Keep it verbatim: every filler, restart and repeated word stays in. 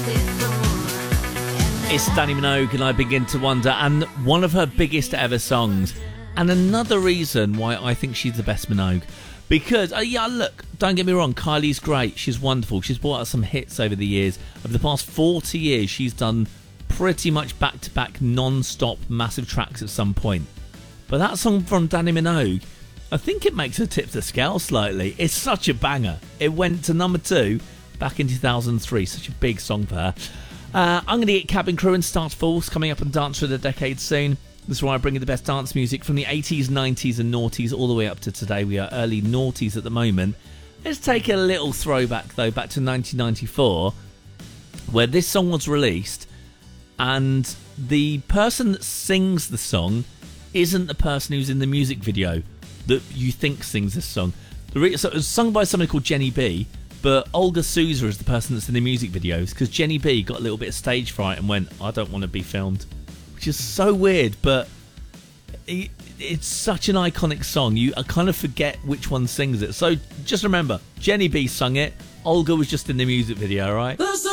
It's Dannii Minogue and I Begin to Wonder, and one of her biggest ever songs, and another reason why I think she's the best Minogue. Because, uh, yeah, look, don't get me wrong, Kylie's great, she's wonderful, she's brought out some hits over the years. Over the past forty years, she's done pretty much back-to-back, non-stop, massive tracks at some point. But that song from Dannii Minogue, I think it makes her tip the scale slightly. It's such a banger. It went to number two back in two thousand three, such a big song for her. Uh, I'm going to get Cabin Crew and Start Force coming up on Dance for the Decade soon. This is where I bring you the best dance music from the eighties, nineties and noughties all the way up to today. We are early noughties at the moment. Let's take a little throwback though, back to nineteen ninety-four, where this song was released, and the person that sings the song isn't the person who's in the music video that you think sings this song. The re- so it was sung by somebody called Jenny B, but Olga Souza is the person that's in the music videos, because Jenny B got a little bit of stage fright and went, I don't want to be filmed. Which is so weird, but it, it's such an iconic song. You I kind of forget which one sings it. So just remember, Jenny B sung it, Olga was just in the music video, right?